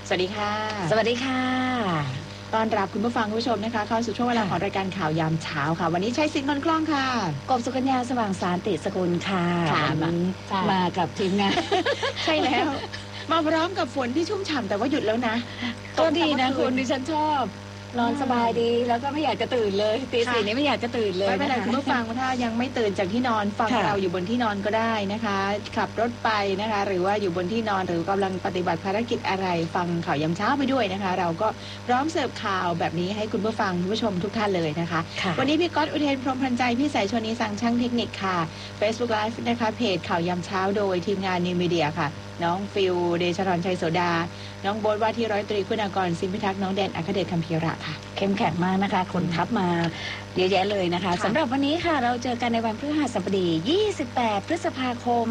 สวัสดีค่ะสวัสดีค่ะต้อนรับคุณผู้ฟังคุณผู้ชมนะคะเข้าสู่ช่วงเวลาของรายการข่าวยามเช้าค่ะวันนี้ใช้สิงห์คนคล่องค่ะกบสุกัญญาสว่างสารติสกุลค่ะวันนี้มากับทีมงานใช่แล้วมาพร้อมกับฝนที่ชุ่มฉ่ำแต่ว่าหยุดแล้วนะก็ดีนะคุณดิฉันชอบนอนสบายดีแล้วก็ไม่อยากจะตื่นเลยตีสี่นี้ไม่อยากจะตื่นเลยไม่เป็นไรคุณผู้ฟังถ้ายังไม่ตื่นจากที่นอนฟังเราอยู่บนที่นอนก็ได้นะคะขับรถไปนะคะหรือว่าอยู่บนที่นอนหรือกำลังปฏิบัติภารกิจอะไรฟังข่าวยามเช้าไปด้วยนะคะเราก็พร้อมเสิร์ฟข่าวแบบนี้ให้คุณผู้ฟังคุณผู้ชมทุกท่านเลยนะคะวันนี้พี่ก๊อตอุเทนพรหมพันใจพี่สายชนีสังช่างเทคนิคค่ะ Facebook Live นะคะเพจข่าวยามเช้าโดยทีมงานนิวมีเดียค่ะน้องฟิลเดชรชัยโสดาน้องโบ๊ทว่าที่ร้อยตรีคุณากรสินพิทักษ์น้องแดนอัครเดชคัมภีระค่ะเข้มแข็งมากนะคะขนทัพมาเยอะแยะเลยนะคะสำหรับวันนี้ค่ะเราเจอกันในวันพฤหัสบดี28พฤษภาคม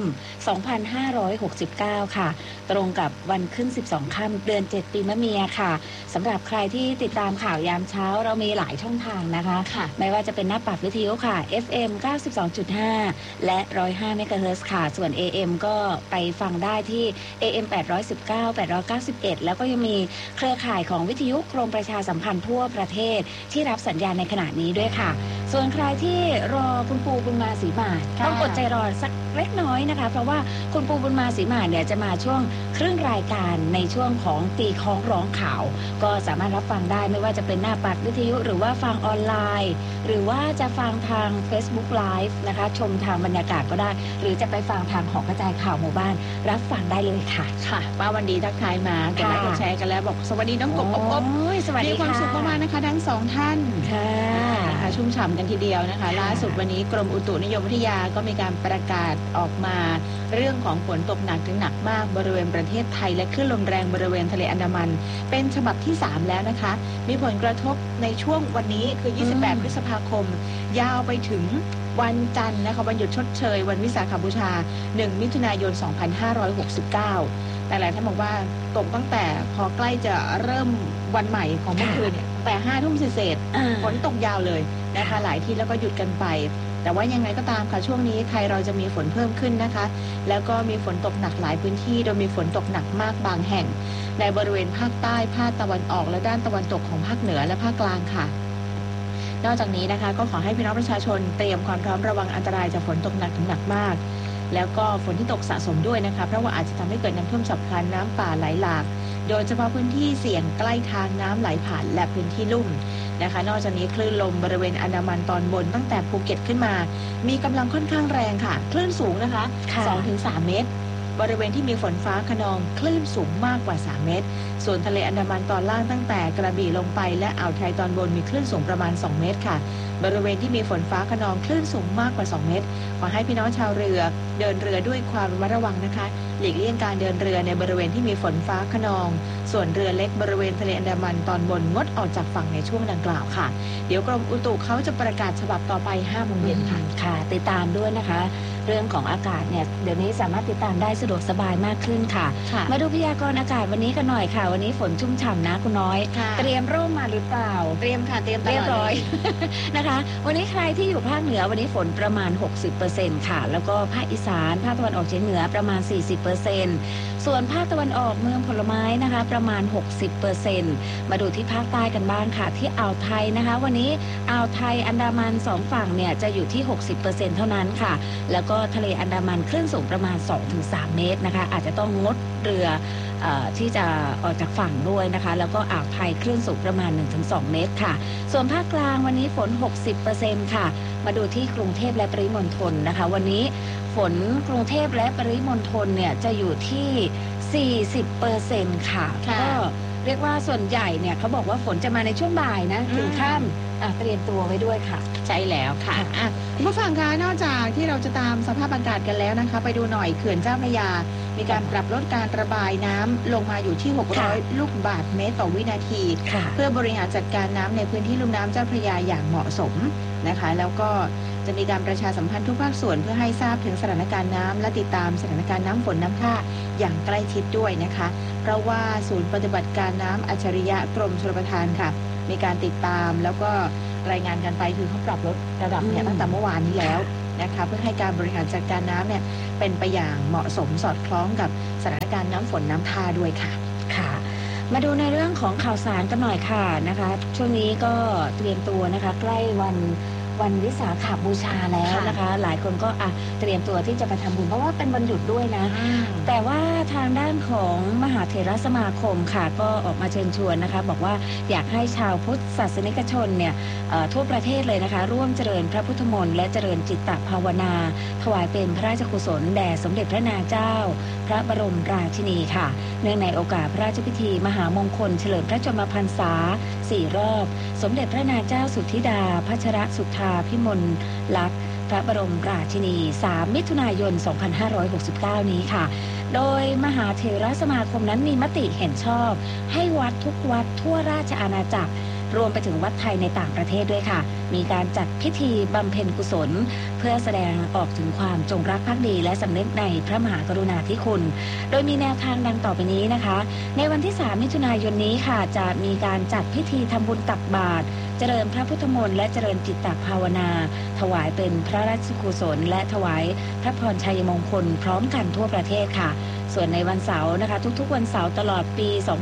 2569ค่ะตรงกับวันขึ้น12ค่ำเดือน7ปีมะเมียค่ะสำหรับใครที่ติดตามข่าวยามเช้าเรามีหลายช่องทางนะคะไม่ว่าจะเป็นหน้าปัดวิทยุค่ะ FM 92.5 และ105 เมกะเฮิรตซ์ค่ะส่วน AM ก็ไปฟังได้ที่ AM 819 891แล้วก็ยังมีเครือข่ายของวิทยุกรมประชาสัมพันธ์ทั่วประเทศที่รับสัญญาณในขณะนี้ด้วยค่ะส่วนใครที่รอคุณปูบุญมาศรีมาต้องกดใจรอสักเล็กน้อยนะคะเพราะว่าคุณปูบุญมาศรีมาเนี่ยจะมาช่วงครึ่งรายการในช่วงของตีคล้องร้องข่าวก็สามารถรับฟังได้ไม่ว่าจะเป็นหน้าปัดวิทยุหรือว่าฟังออนไลน์หรือว่าจะฟังทาง Facebook Live นะคะชมทางบรรยากาศก็ได้หรือจะไปฟังทางหอกระจายข่าวหมู่บ้านรับฟังได้เลยค่ะค่ะป้าวันดีทักทายมากดไลค์กดแชร์กันแล้วบอกสวัสดีน้องกบอบสวัสดีค่ะมีความสุขมากๆนะคะทั้งสองท่านค่ะชุ่มฉ่ำกันทีเดียวนะคะล่าสุดวันนี้กรมอุตุนิยมวิทยาก็มีการประกาศออกมาเรื่องของฝนตกหนักถึงหนักมากบริเวณประเทศไทยและคลื่นลมแรงบริเวณทะเลอันดามันเป็นฉบับที่3แล้วนะคะมีผลกระทบในช่วงวันนี้คือ28พฤษภาคมยาวไปถึงวันจันทร์นะคะวันหยุดชดเชยวันวิสาขบูชา1มิถุนายน2569แต่หลายท่านบอกว่าตกตั้งแต่พอใกล้จะเริ่มวันใหม่ของเมื่อคืนเนี่ยแต่5 ทุ่มเศษฝนตกยาวเลยนะคะหลายที่แล้วก็หยุดกันไปแต่ว่ายังไงก็ตามค่ะช่วงนี้ไทยเราจะมีฝนเพิ่มขึ้นนะคะแล้วก็มีฝนตกหนักหลายพื้นที่โดยมีฝนตกหนักมากบางแห่งในบริเวณภาคใต้ภาคตะวันออกและด้านตะวันตกของภาคเหนือและภาคกลางค่ะนอกจากนี้นะคะก็ขอให้พี่น้องประชาชนเตรียมความพร้อมระวังอันตรายจากฝนตกหนักถึงหนักมากแล้วก็ฝนที่ตกสะสมด้วยนะคะเพราะว่าอาจจะทำให้เกิดน้ำท่วมฉับพลันน้ำป่าไหลหลากโดยเฉพาะพื้นที่เสี่ยงใกล้ทางน้ำไหลผ่านและพื้นที่ลุ่มนะคะนอกจากนี้คลื่นลมบริเวณอันดามันตอนบนตั้งแต่ภูเก็ตขึ้นมามีกำลังค่อนข้างแรงค่ะคลื่นสูงนะคะ 2-3 เมตรบริเวณที่มีฝนฟ้าคะนองคลื่นสูงมากกว่า3 เมตรส่วนทะเลอันดามันตอนล่างตั้งแต่กระบี่ลงไปและอ่าวไทยตอนบนมีคลื่นสูงประมาณ2 เมตรค่ะบริเวณที่มีฝนฟ้าคะนองคลื่นสูงมากกว่า2 เมตรขอให้พี่น้องชาวเรือเดินเรือด้วยความระมัดระวังนะคะหลีกเลี่ยงการเดินเรือในบริเวณที่มีฝนฟ้าคะนองส่วนเรือเล็กบริเวณทะเลอันดามันตอนบนงดออกจากฝั่งในช่วงดังกล่าวค่ะเดี๋ยวกรมอุตุเขาจะประกาศฉบับต่อไป 5 โมงเย็นค่ะติดตามด้วยนะคะเรื่องของอากาศเนี่ยเดี๋ยวนี้สามารถติดตามได้สะดวกสบายมากขึ้นค่ะมาดูพยากรณ์อากาศวันนี้กันหน่อยค่ะวันนี้ฝนชุ่มฉ่ำนะคุณน้อยเตรียมร่มมาหรือเปล่าเตรียมค่ะเตรียมเรียบร้อยนะคะวันนี้ใครที่อยู่ภาคเหนือวันนี้ฝนประมาณ 60% ค่ะแล้วก็ภาคอีสานภาคตะวันออกเฉียงเหนือประมาณ 40%ส่วนภาคตะวันออกเมืองผลไม้นะคะประมาณ 60% มาดูที่ภาคใต้กันบ้างค่ะที่อ่าวไทยนะคะวันนี้อ่าวไทยอันดามัน2ฝั่งเนี่ยจะอยู่ที่ 60% เท่านั้นค่ะแล้วก็ทะเลอันดามันคลื่นสูงประมาณ 2-3 เมตรนะคะอาจจะต้องงดเรือที่จะออกจากฝั่งด้วยนะคะแล้วก็อ่าวไทยคลื่นสูงประมาณ 1-2 เมตรค่ะส่วนภาคกลางวันนี้ฝน 60% ค่ะมาดูที่กรุงเทพและปริมณฑลนะคะวันนี้ฝนกรุงเทพและปริมณฑลเนี่ยจะอยู่ที่ 40% ค่ะก็เรียกว่าส่วนใหญ่เนี่ยเขาบอกว่าฝนจะมาในช่วงบ่ายนะถึงค่ำเตรียมตัวไว้ด้วยค่ะใช่แล้วค่ะคุณผู้ฟังคะนอกจากที่เราจะตามสภาพอากาศกันแล้วนะคะไปดูหน่อยเขื่อนเจ้าพระยามีการปรับลดการระบายน้ำลงมาอยู่ที่600ลูกบาศก์เมตรต่อวินาทีเพื่อบริหารจัดการน้ำในพื้นที่ลุ่มน้ำเจ้าพระยาอย่างเหมาะสมนะคะแล้วก็จะมีการประชาสัมพันธ์ทุกภาคส่วนเพื่อให้ทราบถึงสถานการณ์น้ำและติดตามสถานการณ์น้ำฝนน้ำท่าอย่างใกล้ชิดด้วยนะคะเพราะว่าศูนย์ปฏิบัติการน้ำอัจฉริยะกรมชลประทานค่ะมีการติดตามแล้วก็รายงานกันไปคือเขาปรับลดระดับเนี่ยตั้งแต่เมื่อวานนี้แล้วนะคะเพื่อให้การบริหารจัดการน้ำเนี่ยเป็นไปอย่างเหมาะสมสอดคล้องกับสถานการณ์น้ำฝนน้ำท่าด้วยค่ะค่ะมาดูในเรื่องของข่าวสารกันหน่อยค่ะนะคะช่วงนี้ก็เตรียมตัวนะคะใกล้วันวิสาขบูชาแล้วนะคะหลายคนก็เตรียมตัวที่จะไปทำบุญเพราะว่าเป็นวันหยุดด้วยนะแต่ว่าทางด้านของมหาเถรสมาคมค่ะก็ออกมาเชิญชวนนะคะบอกว่าอยากให้ชาวพุทธศาสนิกชนเนี่ยทั่วประเทศเลยนะคะร่วมเจริญพระพุทธมนต์และเจริญจิตตภาวนาถวายเป็นพระราชกุศลแด่สมเด็จพระนางเจ้าพระบรมราชินีค่ะเนื่องในโอกาสพระราชพิธีมหามงคลเฉลิมพระชนมพรรษา4 รอบสมเด็จพระนางเจ้าสุทธิดาพัชรสุธาพิมลลักษณ์พระบรมราชินี3 มิถุนายน 2569 นี้ค่ะโดยมหาเถรสมาคมนั้นมีมติเห็นชอบให้วัดทุกวัดทั่วราชอาณาจักรรวมไปถึงวัดไทยในต่างประเทศด้วยค่ะมีการจัดพิธีบำเพ็ญกุศลเพื่อแสดงออกถึงความจงรักภักดีและสำนึกในพระมหากรุณาธิคุณโดยมีแนวทางดังต่อไปนี้นะคะในวันที่3 มิถุนายนนี้ค่ะจะมีการจัดพิธีทำบุญตักบาตรเจริญพระพุทธมนต์และเจริญจิตตภาวนาถวายเป็นพระราชกุศลและถวายพระพรชัยมงคลพร้อมกันทั่วประเทศค่ะส่วนในวันเสาร์นะคะทุกๆวันเสาร์ตลอดปี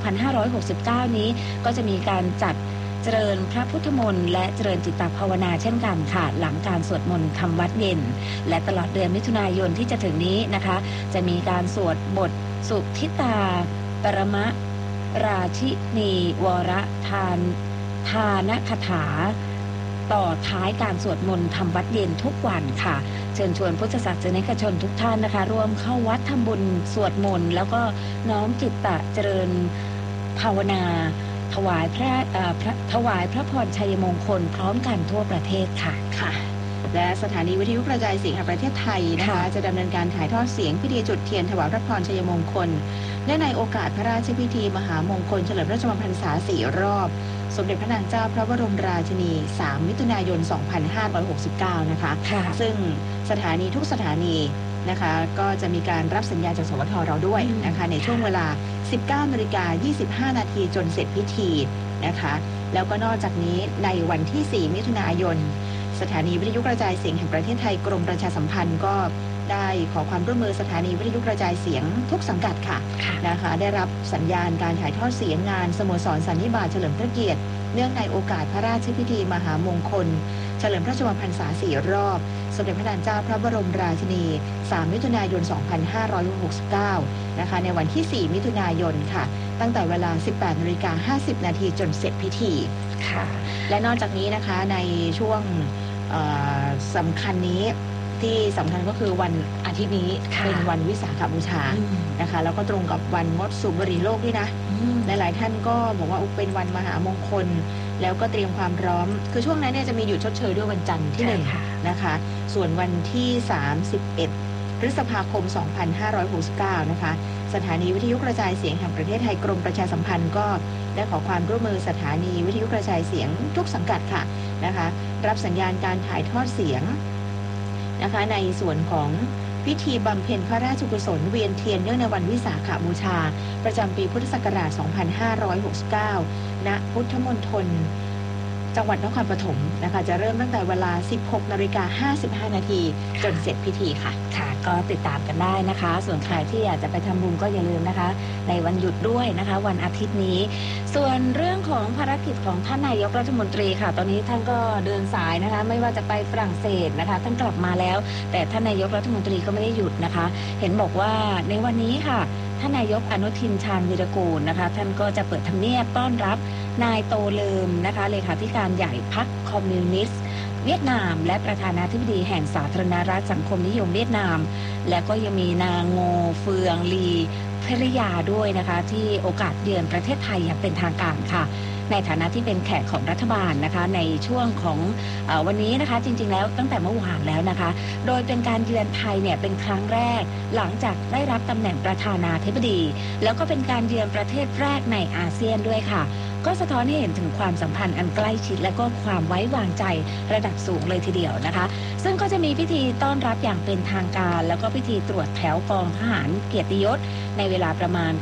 2569 นี้ก็จะมีการจัดเจริญพระพุทธมนต์และเจริญจิตตภาวนาเช่นกันค่ะหลังการสวดมนต์ทำวัดเย็นและตลอดเดือนมิถุนายนที่จะถึงนี้นะคะจะมีการสวดบทสุทิตาปรมราชินีวรทานคถาต่อท้ายการสวดมนต์ทำวัดเย็นทุกวันค่ะเชิญชวนพุทธศาสนิกชนทุกท่านนะคะร่วมเข้าวัดทำบุญสวดมนต์แล้วก็น้อมจิตตะเจริญภาวนาถวายพระพรชัยมงคลพร้อมกันทั่วประเทศค่ะค่ะและสถานีวิทยุกระจายเสียงแห่งประเทศไทยนะคะจะดำเนินการถ่ายทอดเสียงพิธีจุดเทียนถวายพระพรชัยมงคลในโอกาสพระราชพิธีมหามงคลเฉลิมพระชนมพรรษา4 รอบสมเด็จพระนางเจ้าพระบรมราชินี3 มิถุนายน 2569 นะคะซึ่งสถานีทุกสถานีนะคะก็จะมีการรับสัญญาณจากสวทเราด้วยนะคะในช่วงเวลา 19:25 นาทีจนเสร็จพิธีนะคะแล้วก็นอกจากนี้ในวันที่ 4 มิถุนายนสถานีวิทยุกระจายเสียงแห่งประเทศไทยกรมประชาสัมพันธ์ก็ได้ขอความร่วมมือสถานีวิทยุกระจายเสียงทุกสังกัดค่ะนะคะได้รับสัญญาณการถ่ายทอดเสียงงานสโมสรสันนิบาตเฉลิมพระเกียรติเนื่องในโอกาสพระราชพิธีมหามงคลเฉลิมพระชนมพรรษา4 รอบสมเด็จพระนางเจ้าพระบรมราชินี3 มิถุนายน 2569 นะคะในวันที่ 4 มิถุนายนค่ะตั้งแต่เวลา 18:50 นาทีจนเสร็จพิธีค่ะและนอกจากนี้นะคะในช่วงสำคัญนี้ที่สำคัญก็คือวันอาทิตย์นี้เป็นวันวิสาขบูชานะคะแล้วก็ตรงกับวันงดสูบบุหรี่โลกด้วยนะหลายๆท่านก็บอกว่าเป็นวันมหามงคลแล้วก็เตรียมความพร้อมคือช่วงนั้นเนี่ยจะมีหยุดชดเชยด้วยวันจันทร์ที่1นะคะส่วนวันที่31 พฤษภาคม 2569 นะคะสถานีวิทยุกระจายเสียงแห่งประเทศไทยกรมประชาสัมพันธ์ก็ได้ขอความร่วมมือสถานีวิทยุกระจายเสียงทุกสังกัดค่ะนะคะรับสัญญาณการถ่ายทอดเสียงนะคะในส่วนของพิธีบำเพ็ญพระราชกุศลเวียนเทียนเนื่องในวันวิสาขบูชาประจำปีพุทธศักราช 2569 ณ พุทธมณฑลจังหวัดนครปฐมนะคะจะเริ่มตั้งแต่เวลา 16:55 นาทีจนเสร็จพิธีค่ะค่ะก็ติดตามกันได้นะคะส่วนใครที่อยากจะไปทำบุญก็อย่าลืมนะคะในวันหยุดด้วยนะคะวันอาทิตย์นี้ส่วนเรื่องของภารกิจของท่านนายกรัฐมนตรีค่ะตอนนี้ท่านก็เดินสายนะคะไม่ว่าจะไปฝรั่งเศสนะคะท่านกลับมาแล้วแต่ท่านนายกรัฐมนตรีก็ไม่ได้หยุดนะคะเห็นบอกว่าในวันนี้ค่ะท่านนายกอนุทินชาญวีรกูลนะคะท่านก็จะเปิดทำเนียบต้อนรับนายโตเลิมนะคะเลขาธิการใหญ่พรรคคอมมิวนิสต์เวียดนามและประธานาธิบดีแห่งสาธารณรัฐสังคมนิยมเวียดนามและก็ยังมีนางโงเฟืองลีภริยาด้วยนะคะที่โอกาสเยือนประเทศไทยอย่างเป็นทางการค่ะในฐานะที่เป็นแขกของรัฐบาลนะคะในช่วงของวันนี้นะคะจริงๆแล้วตั้งแต่เมื่อวานแล้วนะคะโดยเป็นการเยือนไทยเนี่ยเป็นครั้งแรกหลังจากได้รับตำแหน่งประธานาธิบดีแล้วก็เป็นการเยือนประเทศแรกในอาเซียนด้วยค่ะก็สะท้อนให้เห็นถึงความสัมพันธ์อันใกล้ชิดและก็ความไว้วางใจระดับสูงเลยทีเดียวนะคะซึ่งก็จะมีพิธีต้อนรับอย่างเป็นทางการแล้วก็พิธีตรวจแถวกองทหารเกียรติยศในเวลาประมาณ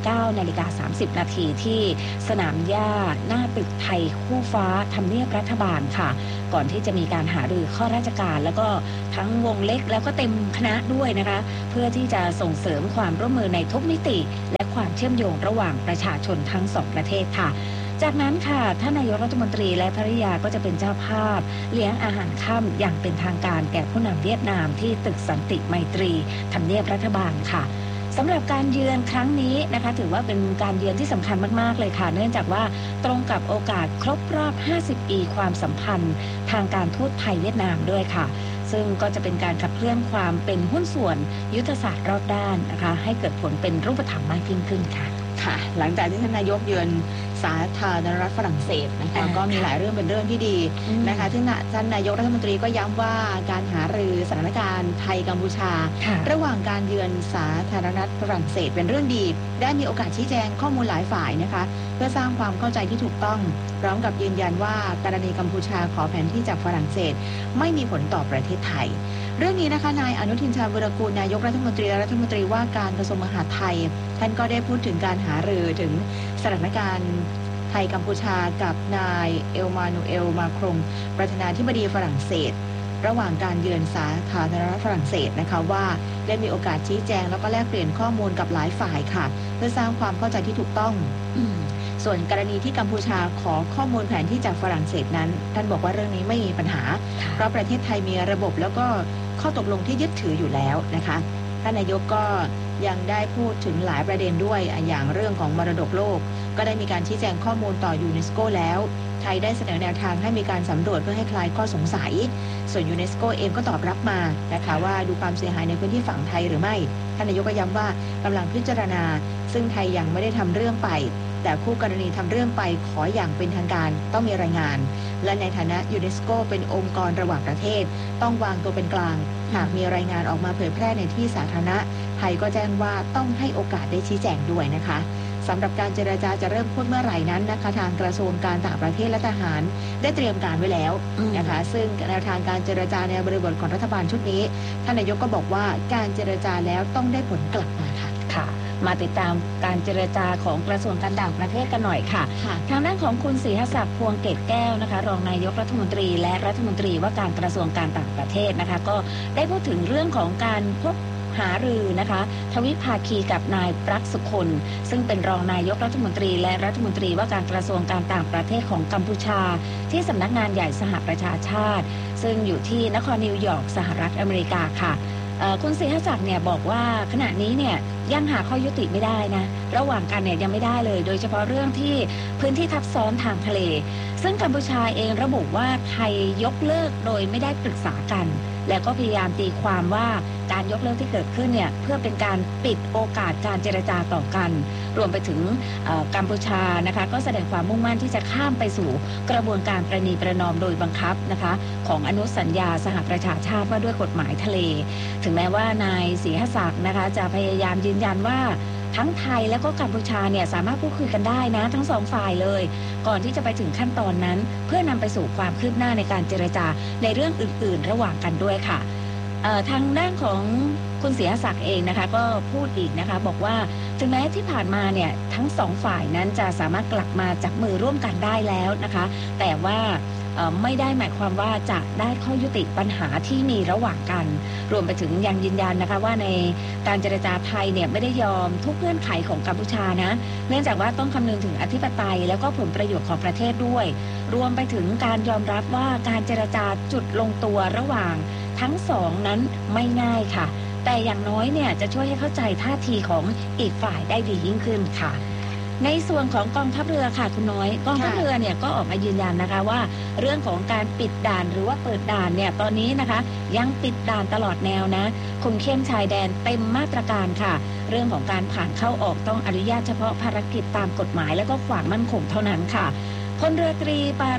9:30 นาทีที่สนามหญ้าหน้าตึกไทยคู่ฟ้าทำเนียบรัฐบาลค่ะก่อนที่จะมีการหารือข้อราชการแล้วก็ทั้งวงเล็กแล้วก็เต็มคณะด้วยนะคะเพื่อที่จะส่งเสริมความร่วมมือในทุกมิติและความเชื่อมโยงระหว่างประชาชนทั้งสองประเทศค่ะจากนั้นค่ะท่านนายกรัฐมนตรีและภริยาก็จะเป็นเจ้าภาพเลี้ยงอาหารค่ำอย่างเป็นทางการแก่ผู้นำเวียดนามที่ตึกสันติไมตรีทำเนียบรัฐบาลค่ะสำหรับการเยือนครั้งนี้นะคะถือว่าเป็นการเยือนที่สำคัญมากๆเลยค่ะเนื่องจากว่าตรงกับโอกาสครบรอบ 50 ปีความสัมพันธ์ทางการทูตไทยเวียดนามด้วยค่ะซึ่งก็จะเป็นการขับเคลื่อนความเป็นหุ้นส่วนยุทธศาสตร์รอบด้านนะคะให้เกิดผลเป็นรูปธรรมมากยิ่งขึ้นค่ะค่ะหลังจากที่ท่านนายกเยือนสาธารณรัฐฝรั่งเศสนะคะก็มีหลายเรื่องเป็นเรื่องที่ดีนะคะที่ท่านนายกรัฐมนตรีก็ย้ำว่าการหารือสถานการณ์ไทยกัมพูชาระหว่างการเยือนสาธารณรัฐฝรั่งเศสเป็นเรื่องดีได้มีโอกาสชี้แจงข้อมูลหลายฝ่ายนะคะเพื่อสร้างความเข้าใจที่ถูกต้องพร้อมกับยืนยันว่ากรณีกัมพูชาขอแผนที่จากฝรั่งเศสไม่มีผลต่อประเทศไทยเรื่องนี้นะคะนายอนุทินชาญวิรากูลนายกรัฐมนตรีและรัฐมนตรีว่าการกระทรวงมหาดไทยท่านก็ได้พูดถึงการหารือถึงสถานการณ์ไทยกัมพูชากับนายเอลมานูเอลมาครงประธานาธิบดีฝรั่งเศสระหว่างการเยือนสาธารณรัฐฝรั่งเศสนะคะว่าได้มีโอกาสชี้แจงแล้วก็แลกเปลี่ยนข้อมูลกับหลายฝ่ายค่ะเพื่อสร้างความเข้าใจที่ถูกต้องส่วนกรณีที่กัมพูชาขอข้อมูลแผนที่จากฝรั่งเศสนั้นท่านบอกว่าเรื่องนี้ไม่มีปัญหาเพราะประเทศไทยมีระบบแล้วก็ข้อตกลงที่ยึดถืออยู่แล้วนะคะท่านนายกก็ยังได้พูดถึงหลายประเด็นด้วยอย่างเรื่องของมรดกโลกก็ได้มีการชี้แจงข้อมูลต่อยูเนสโกแล้วไทยได้เสนอแนวทางให้มีการสำรวจเพื่อให้คลายข้อสงสัยส่วนยูเนสโกเองก็ตอบรับมานะคะว่าดูความเสียหายในพื้นที่ฝั่งไทยหรือไม่ท่านนายกก็ย้ำว่ากำลังพิจารณาซึ่งไทยยังไม่ได้ทำเรื่องไปแต่คู่กรณีทำเรื่องไปขออย่างเป็นทางการต้องมีรายงานและในฐานะยูเนสโกเป็นองค์กรระหว่างประเทศต้องวางตัวเป็นกลางหากมีรายงานออกมาเผยแพร่ในที่สาธารณะไทยก็แจ้งว่าต้องให้โอกาสได้ชี้แจงด้วยนะคะสำหรับการเจรจาจะเริ่มพูดเมื่อไหร่นั้นนะคะทางกระทรวงการต่างประเทศและทหารได้เตรียมการไว้แล้วนะคะซึ่งแนวทางการเจรจาในบริบทของรัฐบาลชุดนี้ท่านนายกก็บอกว่าการเจรจาแล้วต้องได้ผลกลับมาค่ะมาติดตามการเจรจาของกระทรวงการต่างประเทศกันหน่อยค่ะทางด้านของคุณศรีหศักดิ์พวงเกตแก้วนะคะรองนายกรัฐมนตรีและรัฐมนตรีว่าการกระทรวงการต่างประเทศนะคะก็ได้พูดถึงเรื่องของการพบหารือนะคะทวิภาคีกับนายปรักษ์สุคนซึ่งเป็นรองนายกรัฐมนตรีและรัฐมนตรีว่าการกระทรวงการต่างประเทศของกัมพูชาที่สำนักงานใหญ่สหประชาชาติซึ่งอยู่ที่นครนิวยอร์กสหรัฐอเมริกาค่ะคุณศรีหศักดิ์เนี่ยบอกว่าขณะนี้เนี่ยยังหาข้อยุติไม่ได้นะระหว่างกันเนี่ยยังไม่ได้เลยโดยเฉพาะเรื่องที่พื้นที่ทับซ้อนทางทะเลซึ่งกัมพูชาเองระบุว่าไทยยกเลิกโดยไม่ได้ปรึกษากันแล้วก็พยายามตีความว่าการยกเลิกที่เกิดขึ้นเนี่ยเพื่อเป็นการปิดโอกาสการเจรจาต่อกันรวมไปถึงกัมพูชานะคะก็แสดงความมุ่งมั่นที่จะข้ามไปสู่กระบวนการประนีประนอมโดยบังคับนะคะของอนุสัญญาสหประชาชาติว่าด้วยกฎหมายทะเลถึงแม้ว่านายศรีหศักดิ์นะคะจะพยายามยืนยันว่าทั้งไทยและก็กัมพูชาเนี่ยสามารถพูดคุยกันได้นะทั้งสองฝ่ายเลยก่อนที่จะไปถึงขั้นตอนนั้นเพื่อนำไปสู่ความคืบหน้าในการเจรจาในเรื่องอื่นๆระหว่างกันด้วยค่ะทางด้านของคุณศรีหศักดิ์เองนะคะก็พูดอีกนะคะบอกว่าถึงแม้ที่ผ่านมาเนี่ยทั้งสองฝ่ายนั้นจะสามารถกลับมาจับมือร่วมกันได้แล้วนะคะแต่ว่าไม่ได้หมายความว่าจะได้ข้อยุติปัญหาที่มีระหว่างกันรวมไปถึงยังยืนยันนะคะว่าในการเจรจาไทยเนี่ยไม่ได้ยอมทุกเงื่อนไขของกัมพูชานะเนื่องจากว่าต้องคำนึงถึงอธิปไตยแล้วก็ผลประโยชน์ของประเทศด้วยรวมไปถึงการยอมรับว่าการเจรจาจุดลงตัวระหว่างทั้งสองนั้นไม่ง่ายค่ะแต่อย่างน้อยเนี่ยจะช่วยให้เข้าใจท่าทีของอีกฝ่ายได้ดียิ่งขึ้นค่ะในส่วนของกองทัพเรือค่ะคุณน้อยกองทัพเรือเนี่ยก็ออกมายืนยันนะคะว่าเรื่องของการปิดด่านหรือว่าเปิดด่านเนี่ยตอนนี้นะคะยังปิดด่านตลอดแนวนะคุมเข้มชายแดนเต็มมาตรการค่ะเรื่องของการผ่านเข้าออกต้องอนุญาตเฉพาะภารกิจตามกฎหมายและก็ความมั่นคงเท่านั้นค่ะพลเรือตรีปารัตน์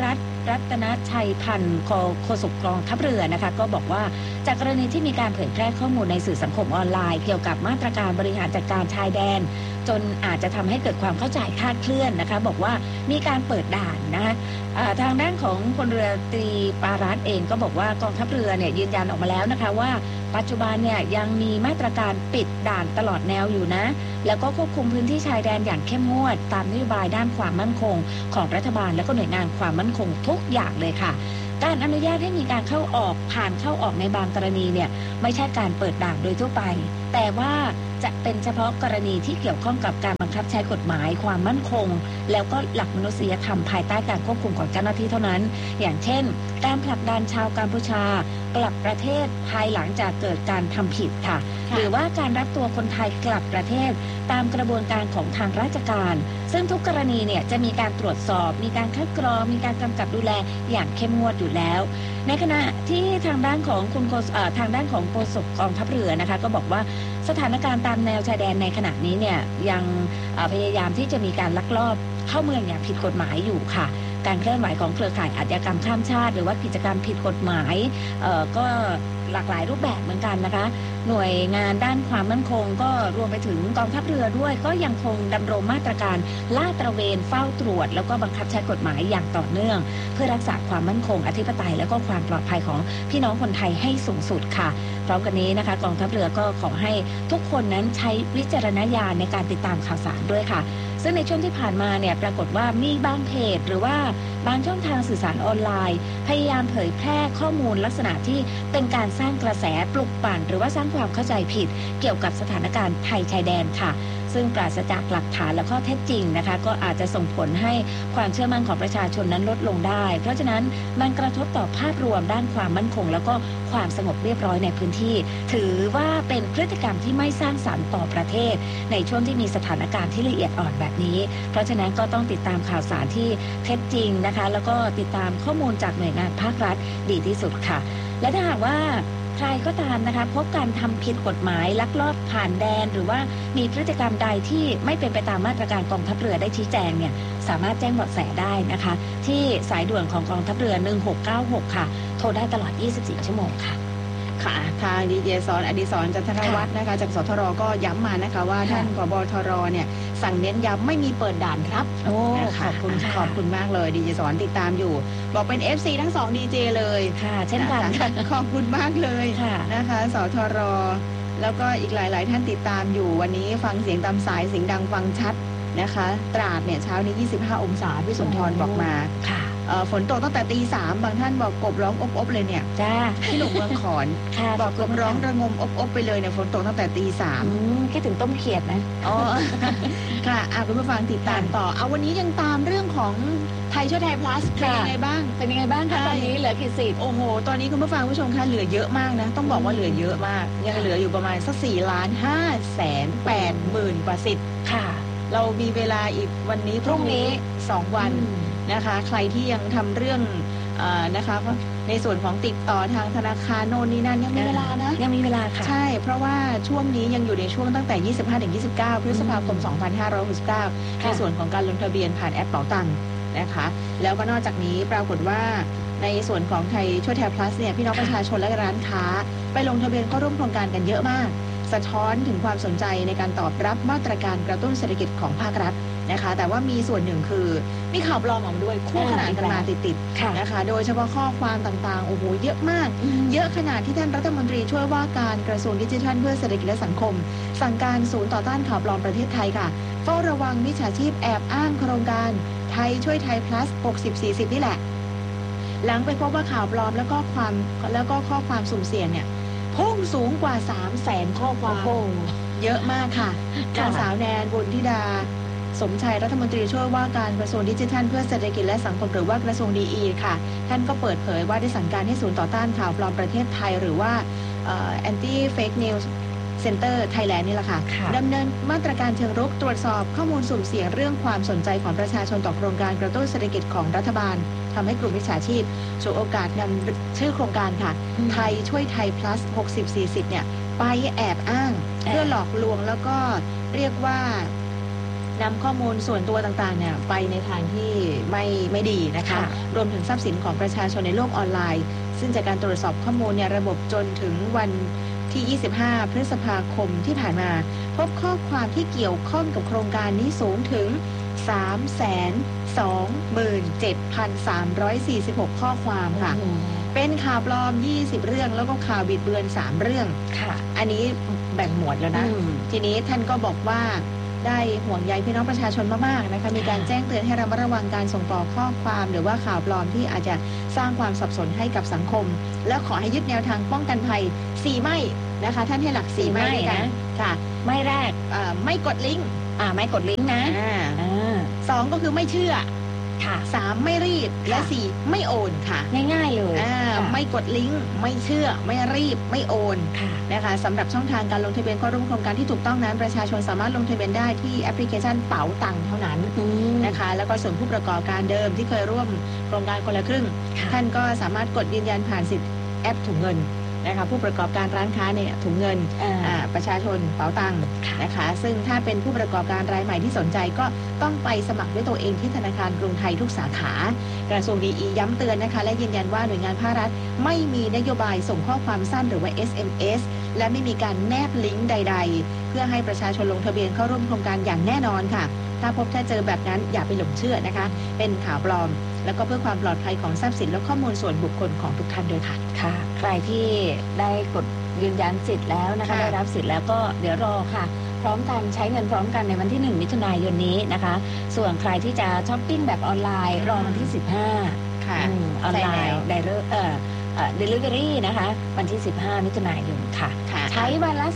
รัตนชัยพันธ์โฆษกกองทัพเรือนะคะก็บอกว่าจากกรณีที่มีการเผยแพร่ข้อมูลในสื่อสังคมออนไลน์เกี่ยวกับมาตรการบริหารจัดการชายแดนจนอาจจะทำให้เกิดความเข้าใจคลาดเคลื่อนนะคะบอกว่ามีการเปิดด่านนะคะทางด้านของพลเรือตรีปารัตน์เองก็บอกว่ากองทัพเรือเนี่ยยืนยันออกมาแล้วนะคะว่าปัจจุบันเนี่ยยังมีมาตรการปิดด่านตลอดแนวอยู่นะแล้วก็ควบคุมพื้นที่ชายแดนอย่างเข้มงวดตามนโยบายด้านความมั่นคงของรัฐบาลและก็หน่วยงานความมั่นคงทุกอย่างเลยค่ะการอนุญาตให้มีการเข้าออกผ่านเข้าออกในบางกรณีเนี่ยไม่ใช่การเปิดด่านโดยทั่วไปแต่ว่าจะเป็นเฉพาะกรณีที่เกี่ยวข้องกับการบังคับใช้กฎหมายความมั่นคงแล้วก็หลักมนุษยธรรมภายใต้การควบคุมของเจ้าหน้าที่เท่านั้นอย่างเช่นการผลักดันชาวกัมพูชากลับประเทศภายหลังจากเกิดการทำผิดค่ะหรือว่าการรับตัวคนไทยกลับประเทศตามกระบวนการของทางราชการซึ่งทุกกรณีเนี่ยจะมีการตรวจสอบมีการคัดกรองมีการกำกับดูแลอย่างเข้มงวดอยู่แล้วในขณะที่ทางด้านของทางด้านของโฆษกกองทัพเรือนะคะก็บอกว่าสถานการณ์ตามแนวชายแดนในขณะนี้เนี่ยยังพยายามที่จะมีการลักลอบเข้าเมืองอย่างผิดกฎหมายอยู่ค่ะการเคลื่อนไหวของเครือข่ายอาชญากรรมข้ามชาติหรือว่ากิจกรรมผิดกฎหมายก็หลากหลายรูปแบบเหมือนกันนะคะหน่วยงานด้านความมั่นคงก็รวมไปถึงกองทัพเรือด้วยก็ยังคงดำรงมาตรการลาดตระเวนเฝ้าตรวจแล้วก็บังคับใช้กฎหมายอย่างต่อเนื่องเพื่อรักษาความมั่นคงอธิปไตยและก็ความปลอดภัยของพี่น้องคนไทยให้สูงสุดค่ะพร้อมกันนี้นะคะกองทัพเรือก็ขอให้ทุกคนนั้นใช้วิจารณญาณในการติดตามข่าวสารด้วยค่ะซึ่งในช่วงที่ผ่านมาเนี่ยปรากฏว่ามีบางเพจหรือว่าบางช่องทางสื่อสารออนไลน์พยายามเผยแพร่ข้อมูลลักษณะที่เป็นการสร้างกระแสปลุกปั่นหรือว่าสร้างความเข้าใจผิดเกี่ยวกับสถานการณ์ไทยชายแดนค่ะซึ่งปราศจากหลักฐานและข้อเท็จจริงนะคะก็อาจจะส่งผลให้ความเชื่อมั่นของประชาชนนั้นลดลงได้เพราะฉะนั้นมันกระทบต่อภาพรวมด้านความมั่นคงแล้วก็ความสงบเรียบร้อยในพื้นที่ถือว่าเป็นพฤติกรรมที่ไม่สร้างสรรค์ต่อประเทศในช่วงที่มีสถานการณ์ที่ละเอียดอ่อนแบบนี้เพราะฉะนั้นก็ต้องติดตามข่าวสารที่เท็จจริงนะคะแล้วก็ติดตามข้อมูลจากหน่วยงานภาครัฐดีที่สุดค่ะและถ้าหากว่าใครก็ตามนะคะพบการทำผิดกฎหมายลักลอบผ่านแดนหรือว่ามีพฤติกรรมใดที่ไม่เป็นไปตามมาตรการกองทัพเรือได้ชี้แจงเนี่ยสามารถแจ้งเบาะแสได้นะคะที่สายด่วนของกองทัพเรือ1696ค่ะโทรได้ตลอด24ชั่วโมงค่ะค่ะทางดีเจสอนอดิศรจันทรวัฒน์นะคะจากสทรก็ย้ำมานะคะว่าท่านผบทรเนี่ยสั่งเน้นย้ำไม่มีเปิดด่านครับโอ้ขอบคุณมากเลยดีเจสอนติดตามอยู่บอกเป็น FC ทั้ง2ดีเจเลยค่ะเช่นกันขอบคุณมากเลยนะคะสทรแล้วก็อีกหลายๆท่านติดตามอยู่วันนี้ฟังเสียงตามสายเสียงดังฟังชัดนะคะตราดเนี่ยเช้านี้25องศาพี่สุนทรบอกมาค่ะฝนตกตั้งแต่ตี 3บางท่านบอกกบร้องอบเลยเนี่ยจ้าที่หนุ่มเมืองขอนบอกกบร้องระงมอบไปเลยเนี่ยฝนตกตั้งแต่ตี 3 คิดถึงต้มเขียดนะอ๋อค่ะคุณผู้ฟังติดตามต่อเอาวันนี้ยังตามเรื่องของไทยช่วยไทย plus เป็นยังไงบ้างคะตอนนี้เหลือกี่สิทธิ์โอ้โหตอนนี้คุณผู้ฟังผู้ชมคะเหลือเยอะมากนะต้องบอกว่าเหลือเยอะมากยังเหลืออยู่ประมาณสัก4,580,000 กว่าสิทธิ์ค่ะเรามีเวลาอีกวันนี้พรุ่งนี้2วันนะคะใครที่ยังทำเรื่องนะคะในส่วนของติดต่อทางธนาคารโน่นนี่นั่นยังมีเวลานะยังมีเวลาค่ะใช่เพราะว่าช่วงนี้ยังอยู่ในช่วงตั้งแต่ 25-29 พฤษภาคม 2569ในส่วนของการลงทะเบียนผ่านแอปเป๋าตังค์นะคะแล้วก็นอกจากนี้ปรากฏว่าในส่วนของไทยช่วยไทย plus เนี่ยพี่น้องประชาชนและร้านค้าไปลงทะเบียนเข้าร่วมโครงการกันเยอะมากสะท้อนถึงความสนใจในการตอบรับมาตรการกระตุ้นเศรษฐกิจของภาครัฐนะคะแต่ว่ามีส่วนหนึ่งคือมีข่าวปลอมออกมาด้วยคู่ขนานกันมาติดๆนะคะโดยเฉพาะข้อความต่างๆโอ้โหเยอะมากเยอะขนาดที่ท่านรัฐมนตรีช่วยว่าการกระทรวงดิจิทัลเพื่อเศรษฐกิจและสังคมสั่งการศูนย์ต่อต้านข่าวปลอมประเทศไทยค่ะเฝ้าระวังมิจฉาชีพแอบอ้างโครงการไทยช่วยไทย plus 60-40นี่แหละหลังไปพบว่าข่าวปลอมแล้วก็ข้อความสุ่มเสี่ยงเนี่ยพุ่งสูงกว่า 300,000 ข้อความเยอะมากค่ะนางสาวแนนบุญธิดาสมชัยรัฐมนตรีช่วยว่าการกระทรวงดิจิทัลเพื่อเศรษฐกิจและสังคมหรือว่ากระทรวงดีค่ะท่านก็เปิดเผยว่าได้สั่งการให้ศูนย์ต่อต้านข่าวปลอมประเทศไทยหรือว่าAnti Fake News Center Thailand นี่แหละค่ะดำเนินมาตรการเชิงรุกตรวจสอบข้อมูลสุ่มเสี่ยงเรื่องความสนใจของประชาชนต่อโครงการกระตุ้นเศรษฐกิจของรัฐบาลทำให้กลุ่มมิจฉาชีพฉวยโอกาสนำชื่อโครงการค่ะไทยช่วยไทย plus 60-40เนี่ยไปแอบอ้างเพื่อหลอกลวงแล้วก็เรียกว่านำข้อมูลส่วนตัวต่างๆเนี่ยไปในทางที่ไม่ดีนะคะรวมถึงทรัพย์สินของประชาชนในโลกออนไลน์ซึ่งจากการตรวจสอบข้อมูลเนี่ยระบบจนถึงวันที่ 25 พฤษภาคมที่ผ่านมาพบข้อความที่เกี่ยวข้องกับโครงการนี้สูงถึง 327,346 ข้อความค่ะเป็นข่าวปลอม20เรื่องแล้วก็ข่าวบิดเบือน3เรื่องค่ะอันนี้แบ่งหมวดแล้วนะทีนี้ท่านก็บอกว่าได้ห่วงใยพี่น้องประชาชนมากๆนะคะมีการแจ้งเตือนให้ระมัดระวังการส่งต่อข้อความหรือว่าข่าวปลอมที่อาจจะสร้างความสับสนให้กับสังคมและขอให้ยึดแนวทางป้องกันภัย4ไม่นะคะท่านให้หลัก4ไม่ด้วยกันค่ะไม่แรกไม่กดลิงก์ไม่กดลิงก์นะ2ก็คือไม่เชื่อค่ะ3ไม่รีบและ4ไม่โอนค่ะง่ายๆเลยไม่กดลิงก์ไม่เชื่อไม่รีบไม่โอนนะคะสำหรับช่องทางการลงทะเบียนเข้าร่วมโครงการที่ถูกต้องนั้นประชาชนสามารถลงทะเบียนได้ที่แอปพลิเคชันเป๋าตังค์เท่านั้นนะคะแล้วก็ส่วนผู้ประกอบการเดิมที่เคยร่วมโครงการคนละครึ่งท่านก็สามารถกดยืนยันผ่านสิทธิ์แอปถุงเงินนะคะผู้ประกอบการร้านค้าเนี่ยถุงเงินประชาชนเป๋าตังค์นะคะซึ่งถ้าเป็นผู้ประกอบการรายใหม่ที่สนใจก็ต้องไปสมัครด้วยตัวเองที่ธนาคารกรุงไทยทุกสาขากระทรวงดีย้ำเตือนนะคะและยืนยันว่าหน่วยงานภาครัฐไม่มีนโยบายส่งข้อความสั้นหรือว่า SMS และไม่มีการแนบลิงก์ใดๆเพื่อให้ประชาชนลงทะเบียนเข้าร่วมโครงการอย่างแน่นอนค่ะถ้าพบถ้าเจอแบบนั้นอย่าไปหลงเชื่อนะคะเป็นข่าวปลอมแล้วก็เพื่อความปลอดภัยของทรัพย์สินและข้อมูลส่วนบุคคลของทุกท่านด้วยค่ะค่ะใครที่ได้กดยืนยันสิทธิ์แล้วนะคะได้รับสิทธิ์แล้วก็เดี๋ยวรอค่ะพร้อมกันใช้เงินพร้อมกันในวันที่1มิถุนายนนี้นะคะส่วนใครที่จะช้อปปิ้งแบบออนไลน์รอวันที่15ค่ะออนไลน์ได้delivery นะคะวันที่15มิถุนายนค่ะใช้วันละ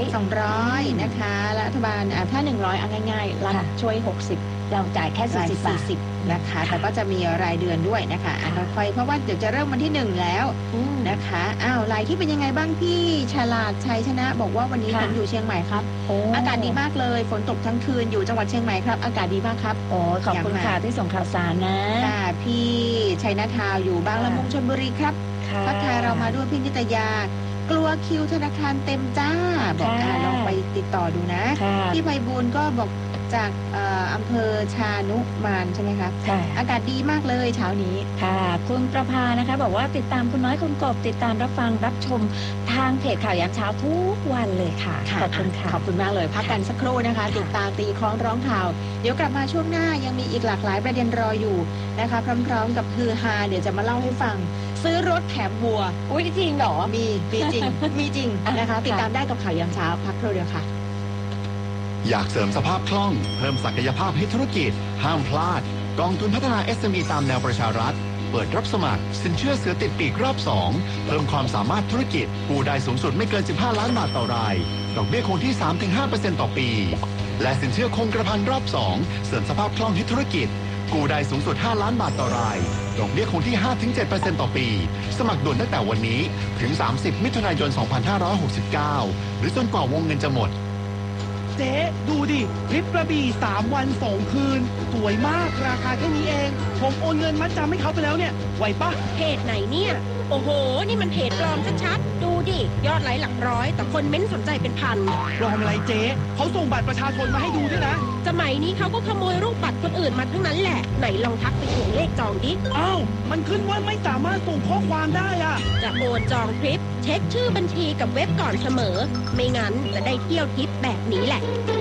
200นะคะรัฐบาลถ้า100เอาง่ายๆรัฐช่วย60เราจ่ายแค่40 บาทนะคะแต่ก็จะมีรายเดือนด้วยนะคะค่อยๆเพราะว่าเดี๋ยวจะเริ่มวันที่1แล้วนะคะรายที่เป็นยังไงบ้างพี่ฉลาดชัยชนะบอกว่าวันนี้ผมอยู่เชียงใหม่ครับอากาศดีมากเลยฝนตกทั้งคืนอยู่จังหวัดเชียงใหม่ครับอากาศดีมากครับขอบคุณค่ะที่ส่งข่าวสารนะพี่ชัยนาทาวอยู่บางละมุงชลบุรีครับทักทายเรามาด้วยพี่นิตยากลัวคิวธนาคารเต็มจ้าบอกลองไปติดต่อดูนะพี่ไพบูลย์ก็บอกจากอำเภอชานุมานใช่ไหมคะอากาศดีมากเลยเช้านี้ค่ะคุณประภานะคะบอกว่าติดตามคุณน้อยคุณกบติดตามรับฟังรับชมทางเพจข่าวยามเช้าทุกวันเลยค่ะขอบคุณค่ะขอบคุณมากเลยพักกันสักครู่นะคะติดตามตีคล้องร้องข่าวเดี๋ยวกลับมาช่วงหน้ายังมีอีกหลากหลายประเด็นรออยู่นะคะพร้อมๆกับฮือฮาเดี๋ยวจะมาเล่าให้ฟังซื้อรถแถมวัวอุ้ยจริงเหรอมีจริงมีจริงนะคะติดตามได้กับข่าวยามเช้าพักครู่เดียวค่ะอยากเสริมสภาพคล่องเพิ่มศักยภาพให้ธุรกิจห้ามพลาดกองทุนพัฒนา SME ตามแนวประชารัฐเปิดรับสมัครสินเชื่อเสือติดปีกรอบ2เพิ่มความสามารถธุรกิจกู้ได้สูงสุดไม่เกิน15ล้านบาทต่อรายดอกเบี้ยคงที่ 3-5% ต่อปีและสินเชื่อคงกระพันรอบ2เสริมสภาพคล่องให้ธุรกิจกู้ได้สูงสุด5ล้านบาทต่อรายดอกเบี้ยคงที่ 5-7% ต่อปีสมัครด่วนตั้งแต่วันนี้ถึง30มิถุนายน2569หรือจนกว่าวงเงินจะหมดเจ๊ดูดิทริปกระบี่3 วัน 2 คืนสวยมากราคาแค่นี้เองผมโอนเงินมัดจำให้เขาไปแล้วเนี่ยไหวปะเพจไหนเนี่ยโอ้โหนี่มันเพจปลอมชัดๆดูดิยอดไลค์หลักร้อยแต่คนเม้นสนใจเป็นพันปลอมอะไรเจ๊เขาส่งบัตรประชาชนมาให้ดูด้วยนะสมัยนี้เขาก็ขโมยรูปบัตรคนอื่นมาทั้งนั้นแหละไหนลองทักไปถ่วงเลขจองดิอ้าวมันขึ้นว่าไม่สามารถส่งข้อความได้อะจะโอนจองทริปเช็คชื่อบัญชีกับเว็บก่อนเสมอไม่งั้นจะได้เที่ยวทริปแบบนี้แหละ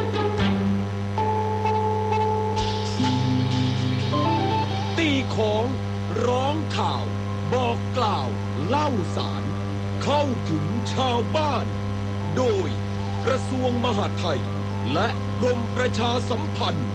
ตีของร้องข่าวบอกกล่าวเล่าสารเข้าถึงชาวบ้านโดยกระทรวงมหาดไทยและกรมประชาสัมพันธ์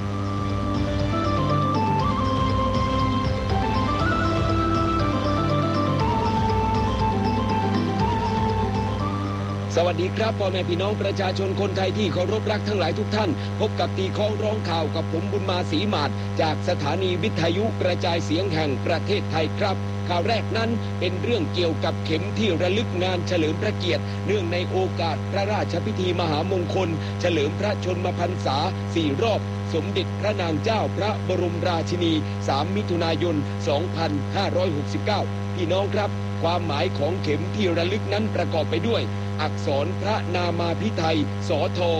สวัสดีครับพ่อแม่พี่น้องประชาชนคนไทยที่เคารพรักทั้งหลายทุกท่านพบกับตีคล้องร้องข่าวกับผมบุญมาศรีหมาดจากสถานีวิทยุกระจายเสียงแห่งประเทศไทยครับข่าวแรกนั้นเป็นเรื่องเกี่ยวกับเข็มที่ระลึกงานเฉลิมพระเกียรติเนื่องในโอกาสพระราชพิธีมหามงคลเฉลิมพระชนมพรรษา4 รอบสมเด็จพระนางเจ้าพระบรมราชินี3 มิถุนายน 2569พี่น้องครับความหมายของเข็มที่ระลึกนั้นประกอบไปด้วยอักษรพระนามาภิไธยสท